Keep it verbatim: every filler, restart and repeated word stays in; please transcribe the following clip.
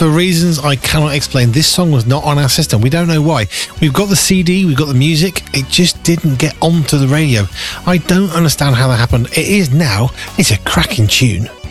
For reasons I cannot explain, this song was not on our system. We don't know why. We've got the C D, we've got the music. It just didn't get onto the radio. I don't understand how that happened. It is now. It's a cracking tune.